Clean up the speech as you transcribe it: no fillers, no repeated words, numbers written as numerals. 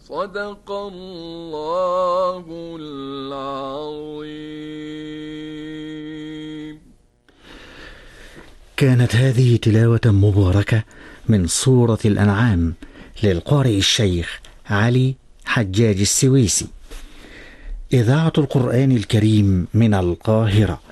صدق الله العظيم. كانت هذه تلاوة مباركة من سورة الأنعام للقارئ الشيخ علي حجاج السويسي. إذاعة القرآن الكريم من القاهرة.